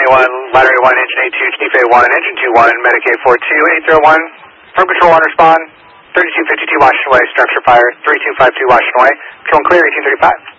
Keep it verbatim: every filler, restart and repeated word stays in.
one, Battery one, Engine A two, Chief A one, Engine two one, Medicaid four two, eight zero one, firm control on respond, thirty-two fifty-two Washington Way, structure fire, three two five two Washington Way, control and clear, eighteen thirty-five.